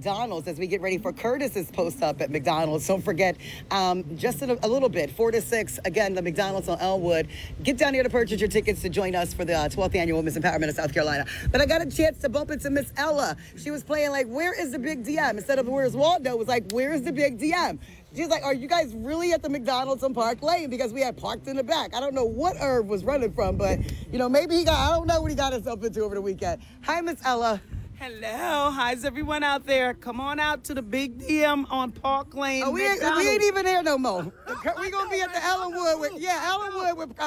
McDonald's as we get ready for Curtis's post-up at McDonald's. Don't forget, just in a little bit, 4 to 6, again, the McDonald's on Elmwood. Get down here to purchase your tickets to join us for the 12th Annual Miss Empowerment of South Carolina. But I got a chance to bump into Miss Ella. She was playing like, where is the big DM? Instead of where's Waldo, it was like, where's the big DM? She's like, are you guys really at the McDonald's on Park Lane? Because we had parked in the back. I don't know what Irv was running from, but, maybe I don't know what he got himself into over the weekend. Hi, Miss Ella. Hello, how's everyone out there? Come on out to the Big DM on Park Lane. Oh, we ain't even there no more. We're going to be at the Ellenwood. Ellenwood with